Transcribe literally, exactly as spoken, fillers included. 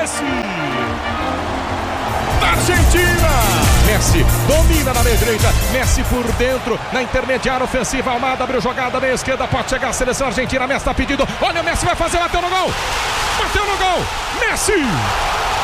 Messi. Da Argentina. Messi domina na meia direita. Messi por dentro, na intermediária ofensiva. Almada abriu jogada na esquerda. Pode chegar a seleção argentina. Messi está pedindo. Olha, o Messi vai fazer, bateu no gol. Bateu no gol. Messi.